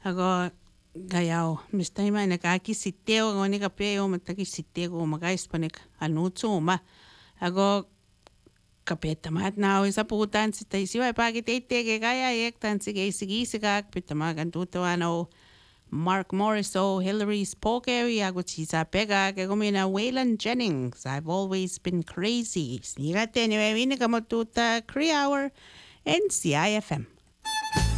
Ago gayaw mistay man nakakisiteo ngoni kapeo matakisiteo magaispanik anutsuma. Ago kapetamat na isa putan si taisiwa pagitete ke kaya yektan sige sigisigak pitamagan tutuano Mark Morriso, Hillary Spokary, Agutisa Pega, Gomina Waylon Jennings. I've always been crazy. Snigate ni Wini Kamotuta, Cree Hour, and CIFM.